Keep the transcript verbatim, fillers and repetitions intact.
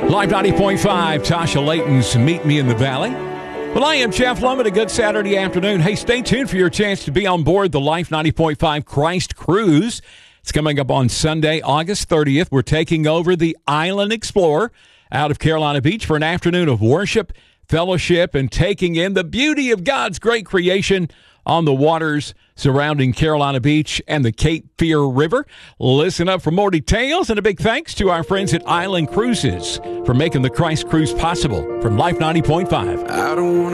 Live ninety point five, Tasha Layton's Meet Me in the Valley. Well, I am Jeff Lumet. A good Saturday afternoon. Hey, stay tuned for your chance to be on board the Life ninety point five Christ Cruise. It's coming up on Sunday, August thirtieth. We're taking over the Island Explorer out of Carolina Beach for an afternoon of worship, fellowship, and taking in the beauty of God's great creation on the waters surrounding Carolina Beach and the Cape Fear River. Listen up for more details, and a big thanks to our friends at Island Cruises for making the Christ Cruise possible. From Life ninety point five. I don't want